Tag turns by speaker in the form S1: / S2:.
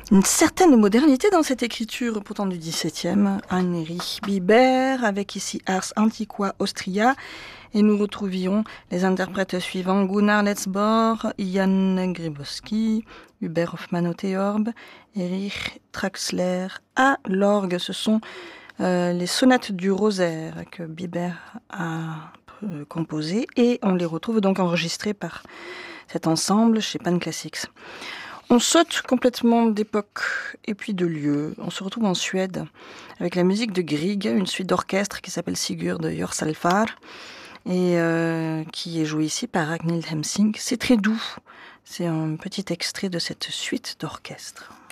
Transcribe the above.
S1: Une certaine modernité dans cette écriture, pourtant du XVIIe, Heinrich Biber, avec ici Ars Antiqua Austria, et nous retrouvions les interprètes suivants, Gunnar Letzbor, Jan Grybowski, Hubert Hoffmann au théorbe, Erich Traxler à l'orgue. Ce sont les sonates du rosaire que Biber a composées, et on les retrouve donc enregistrées par cet ensemble chez Pan Classics. On saute complètement d'époque et puis de lieu. On se retrouve en Suède avec la musique de Grieg, une suite d'orchestre qui s'appelle Sigurd Jorsalfar et qui est jouée ici par Ragnhild Hemsing. C'est très doux. C'est un petit extrait de cette suite d'orchestre.